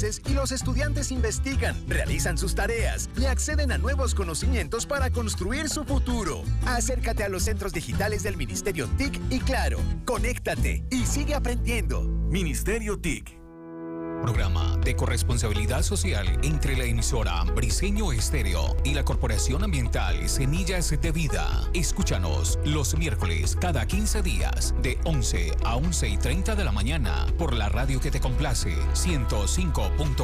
y los estudiantes investigan, realizan sus tareas y acceden a nuevos conocimientos para construir su futuro. Acércate a los centros digitales del Ministerio TIC y Claro, conéctate y sigue aprendiendo. Ministerio TIC. Programa de corresponsabilidad social entre la emisora Briseño Estéreo y la Corporación Ambiental Semillas de Vida. Escúchanos los miércoles cada 15 días de 11 a 11:30 de la mañana por la radio que te complace, 105.4.